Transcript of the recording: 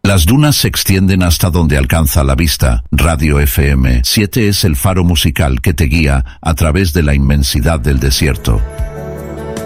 Las dunas se extienden hasta donde alcanza la vista. Radio FM 7 es el faro musical que te guía a través de la inmensidad del desierto.